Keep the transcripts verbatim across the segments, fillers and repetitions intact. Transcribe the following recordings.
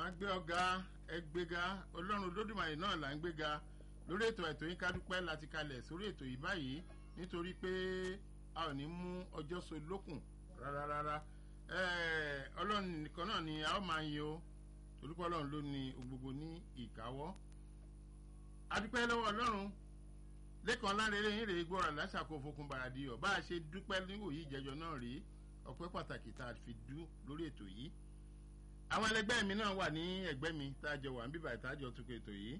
agbé ọ̀gá ẹgbẹ́ga ọlọ́run olódùmarè náà là ń gbéga lórí ètò ètò yín ká dúpẹ́ láti kalẹ̀ sórí ètò yìí báyìí nítorí pé a ò ní mú ọjọ́ so lókùn rárá rárá ọlọ́run nìkan náà ni a ó máa yin o torí pé ọlọ́run ló ní gbogbo ní ìkáwọ́ adúpẹ́ lọ́wọ́ ọlọ́run lẹ́kàn lárẹ́rẹ́ yín rèé gbọ́ra lásàkó fokùn bàràdìyọ̀ bá a ṣe dúpẹ́ níwòyí ìjẹjọ náà rèé ọpẹ́ pàtàkì tá a fi dú lórí ètò yìí àwọn ẹlẹgbẹ́ mi náà wà ní ẹgbẹ́ mi tá a jọ wà ń bíbà tá a jọ tún ètò yìí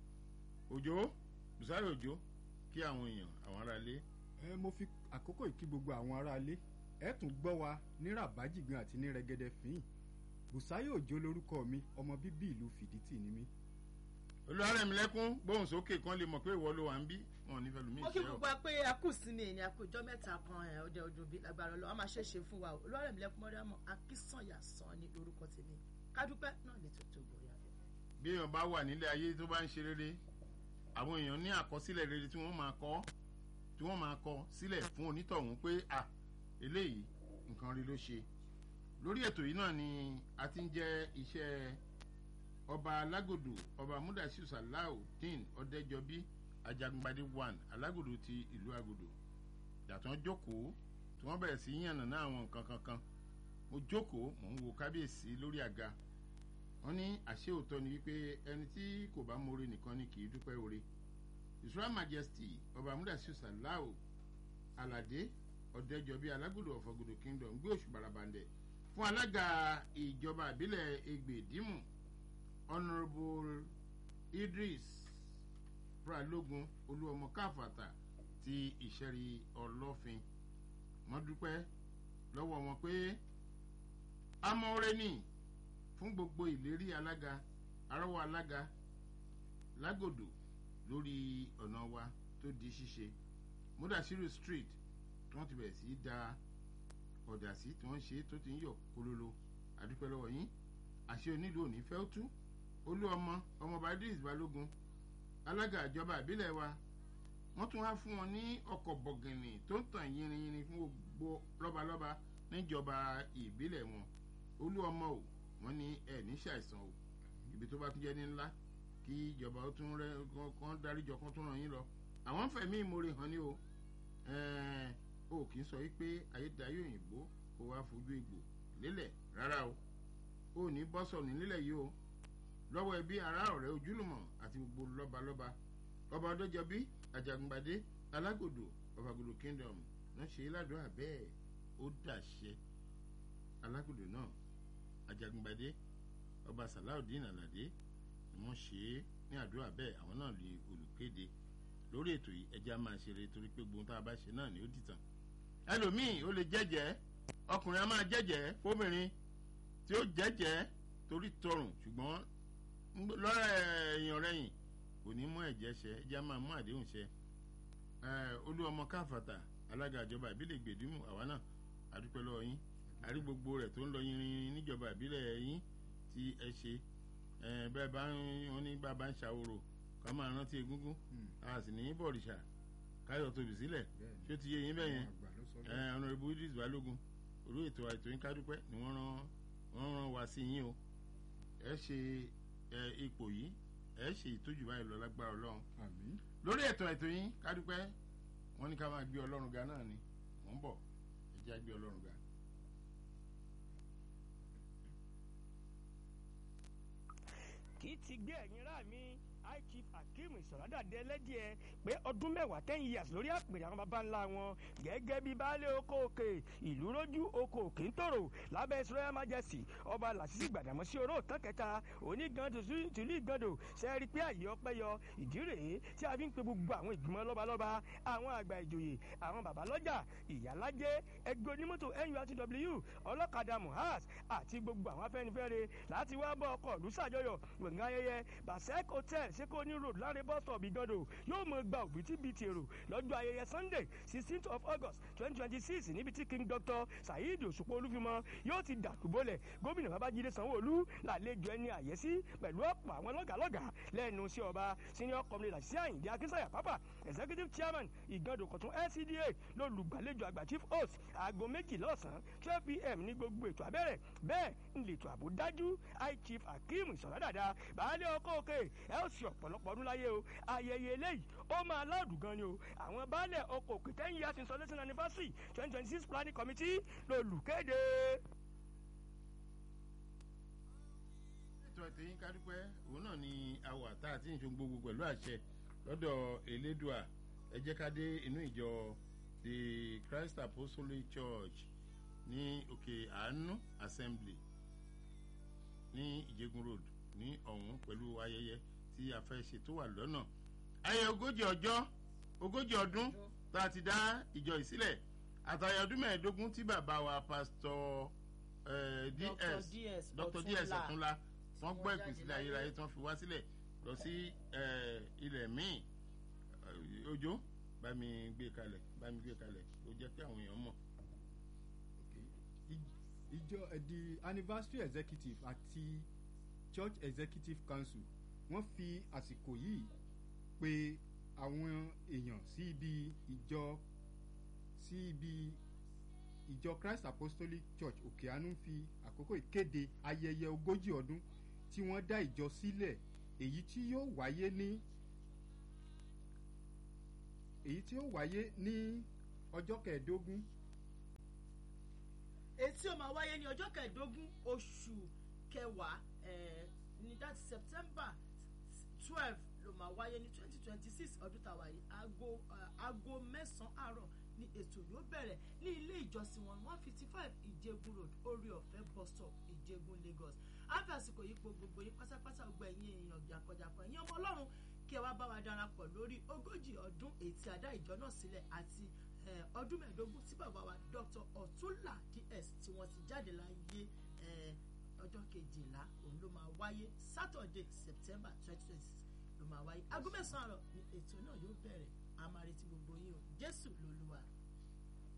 òjò bùsárì òjò kí àwọn èèyàn àwọn aráalé. ẹ mo fi àkókò yìí kí gbogbo àwọn aráalé ẹ tún gbọ́ wa ní ràbájìgan àti ní rẹ́gẹ́dẹ́ fín bùsáyì òjò lórúkọ mi ọmọ bíbí ìlú fìdítì ni mí. olùwárẹ̀mílẹ́kún gbóhùn sókè kan lè mọ̀ pé ìwọ ló wà ń bí wọn ò ní fẹ́ lómi ìṣẹ́ ọ. ó kí gbogbo wa pé a kù sí mi ní àkójọ mẹ́ta kan ọdẹ ọdún bíi lágbára lọ a máa ṣe é ṣe fún wa olùwárẹ̀mílẹ́kún mọ́ríàmọ́ akínsànyà sàn ní orúkọ tèmi kádúpẹ́ náà lè tó tó borí afẹ́fẹ́. bí èèyàn bá wà nílé ayé tó bá ń ṣe rere àwọn èèyàn ní àkọsílẹ̀ rere tí wọ́n máa kọ tí wọ́n máa kọ sílẹ̀ fún onítọ̀hún pé à eléyìí nǹkan rí ló ṣe lórí ètò yìí náà ni a ti ń jẹ́ iṣẹ́ ọba alágòdò ọba mudasiu salaudeen ọdẹjọbí ajagungbadé one alágòdò ti ìlú agodo yàtọ̀ jókòó tí wọ́n bẹ̀rẹ̀ sí yànnàná àwọn nǹkan kankan mo jókòó mò ń wo kábíyèsí lórí àga wọ́n ní àṣẹ òótọ́ ni wípé ẹni tí kò bá mọ̀ọ́rẹ́ nìkan ni kì í dúpẹ́ oore Israel Majesty ọba mudasiu salau aládé ọ̀dẹ́jọbí alágòdò ọ̀fọ̀gòdò kingdom gbé oṣù barabandẹ̀ fún alága ìjọba ìbílẹ̀ Ẹgbẹ̀dìmù honourable Idris Pralogun olúọmọ káfàtà ti ìṣẹ̀rí ọlọ́fin wọ́n dúpẹ́ lọ́wọ́ wọn pé amọ̀ọ́rẹ́ ní fún gbogbo ìlérí alága arọ́wọ́ alága lágòdò lórí ọ̀nà wa tó di ṣíṣe Mudasiru street tí wọ́n ti bẹ̀rẹ̀ sí í da ọ̀dà sí tí wọ́n ṣe tó ti ń yọ̀ kólóló àdúpẹ́ lọ́wọ́ yín àṣẹ onílù òní fẹ́ ó tú olú ọmọ ọmọọba Idris Balógun alága ìjọba ìbílẹ̀ wa wọ́n tún wá fún wọn ní ọkọ̀ bọ̀gìnì tó ń tàn yìnrìnyìnrìn fún gbogbo lọ́balọ́ba níjọba ìbílẹ̀ wọn olú ọmọ o wọ́n ní ẹ̀ ní ṣàìsàn o ibi tó bá tún jẹ́ ní ńlá kí ìjọba ó tún rẹ kán dáríjọ kán tún ràn yín lọ àwọn fẹ̀mí ìmoore hàn ní o o kì í sọ wípé ayédáyé òyìnbó kó wá fojú egbò lélẹ̀ rárá o ò ní bọ́ sọ̀nù nílẹ̀ yìí o lọ́wọ́ ẹbí ará ọ̀rẹ́ ojúlùmọ̀ àti gbogbo lọ́balọ́ba ọba ọdọ́jọbí àjàgùnbádé alágòdò ọbàgòdò kingdom náà ṣe ládùúgbà bẹ́ẹ̀ ó dàṣẹ alágòdò náà àjàgùnbádé ọba salaudeen aládé ni wọ́n ṣe é ní àdúrà bẹ́ẹ̀ àwọn náà lè olùkéde lórí ètò yìí ẹja máa ṣeré torí pé gbogbo tá a bá ṣe náà ni ó dìtàn ẹlòmíì ó lè jẹ́jẹ́ ọkùnrin á máa jẹ́jẹ́ fóbìnrin tí ó jẹ́jẹ́ torí tọrùn ṣùgbọ́n lọ́rọ̀ èèyàn rẹ̀yìn kò ní mú ẹ̀jẹ̀ ṣẹ ẹja máa mú àdéhùn ṣẹ olú ọmọ káfàtà alága ìjọba ìbílẹ̀ Ẹgbẹ̀dìmù àwa náà àdúpẹ́ lọ́wọ́ yín àrí gbogbo rẹ̀ tó ń lọ yinrin níjọba ìbílẹ̀ yín tí ẹ ṣe bẹ́ẹ̀ bá wọn ní bàbá ń ṣàwòrò ká máa rántí egúngún a sì ní bọ̀rìṣà káyọ̀ tóbi sílẹ̀ tí ó ti yé yín bẹ́ẹ̀ yẹn honourable Idris Balógun orí ètò àìtó yín kádúpẹ́ ni wọ́n rán wọ́n rán wá sí yín o ẹ ṣe ipò yìí ẹ ṣe ìtọ́jú báyìí lọ lágbára Ọlọ́run lórí ètò àìtó yín kádúpẹ́ wọ́n ní ká máa gbé Ọlọ́run ga náà ni wọ́n ń bọ̀ ẹ jẹ́ á gbé Ọlọ́run ga. kì í ti gbé ẹ̀yìn rà mí high chief akeem ìsọ̀rọ̀dàdé ẹlẹ́dìẹ pé ọdún mẹ́wàá ten years lórí àpèrè àwọn baba ńlá wọn gẹ́gẹ́ bí baálé oko òkè ìlú rójú oko òkè ń tòrò lábẹ́ Israel Majesty ọba làṣìṣì gbàdámọ́sí oró òtán kẹta onígandò tìlú ìgandò sẹ́ẹ̀rí pé àyè ọpẹ́ yọ ìdí rèé tí a fi ń pe gbogbo àwọn ìgbìmọ̀ lọ́balọ́ba àwọn àgbà ìjòyè àwọn bàbá lọ́jà ìyálájé ẹgbẹ́ onímọ́tò N U R T W ọlọ́kadà muhas àti gbogbo àwọn afẹ́nifẹ́re láti wá bọ́ ọkọ̀ ìlú ṣàjọyọ̀ gbọ̀ngàn ayẹyẹ Basek Hotel seko ní road láre bus stop ìgàndò yóò mọ gba òbítíbitì èrò lọ́jọ́ ayẹyẹ sunday sixteenth of august twenty twenty six níbi tí king doctor saheed òṣùpá olúfimọ yóò ti dàdúbọ̀lẹ̀ gómìnà babájídé sanwó-olú làlejò ẹni àyẹ́sí pẹ̀lú ọ̀pọ̀ àwọn lọ́gàlọ́gà lẹ́nu sí ọba senior comrade àṣìṣe àyìndé akínsàyà pápá executive chairman ìgàndò kọ̀tún L C D A lólùgbàlejò àgbà chief host aago méjìlá ọ̀sán twelve p m ní gbogbo ètò abẹ́rẹ́ bẹ́ẹ̀ ń lè tó àbò dájú high chief akeem ìsọ̀rọ̀ dáadáa baálé ọkọ̀ òkè ẹ ó sì ọ̀pọ̀lọpọ̀ ọdún láyé o ayẹyẹ eléyìí ó máa láàdùn gan ni o àwọn baálé ọkọ̀ òkè ten years installation anniversary twenty twenty six planning committee lolùkéde. ètò ẹ̀tẹ̀yìn kádúpẹ́ òun náà ni awà tá a ti ń ṣe gbogbo pẹ̀lú àṣẹ lọ́dọ̀ elédùà ẹ jẹ́ ká dé inú ìjọ the Christ Apostolic Church ní òkè àánú assembly ní ìjẹgun road ní ọ̀hún pẹ̀lú ayẹyẹ tí a fẹ́ ṣe tó wà lọ́nà ayẹyẹ ogójì ọjọ́ ogójì ọdún tá a ti dá ìjọ ìsílẹ̀ àtàyè ọdún mẹ́ẹ̀ẹ́dógún tí bàbá wa pásítọ̀ ds dr ds ọ̀túnlá wọ́n gbọ́ ìpè sílẹ̀ ayérayé tí wọ́n fi wá sílẹ̀ lọ sí ilẹ̀ míì ọjọ́ bá mi gbé kalẹ̀ bá mi gbé kalẹ̀ ó jẹ́ pé àwọn èèyàn mọ̀. ìjọ the anniversary executive àti church executive council wọ́n fi àsìkò yìí pè àwọn èèyàn sí ibi ìjọ sí ibi ìjọ Christ Apostolic Church òkè àánú fi àkókò ìkéde ayẹyẹ ogójì ọdún tí wọ́n dá ìjọ sílẹ̀ èyí tí yóò wáyé ní èyí tí yóò wáyé ní ọjọ́ kẹẹ̀ẹ́dógún. ètí ó máa wáyé ní ọjọ́ kẹẹ̀ẹ́dógún oṣù kẹwàá ní that September twelve ló máa wáyé ní twenty twenty six ọdún tàwa yìí aago aago mẹ́sàn-án àárọ̀ ní ètò yóò bẹ̀rẹ̀ ní ilé ìjọsìn wọn one fifty five ìjẹgun road orí ọ̀fẹ́ bus stop ìjẹgun Lagos àfi àsìkò yìí po gbogbo yín pátápátá gbogbo ẹ̀yin èèyàn jàǹkànjàǹkàn ẹ̀yin ọmọ Ọlọ́run kí ẹ wá bá wa darapọ̀ lórí ogójì ọdún ètí àdá ìjọ náà sílẹ̀ àti ọdún mẹ́ẹ̀ẹ́dógún tí bàbá wa Dr Ọ̀túnlá D S tí wọ́n ti jáde láyé ọjọ́ kejìlá òun ló máa wáyé Saturday September twenty twenty six ló máa wáyé aago mẹ́sàn-án àárọ̀ ní ètò náà yóò bẹ̀rẹ̀ a máa retí gbogbo yín o Jésù lolúwa.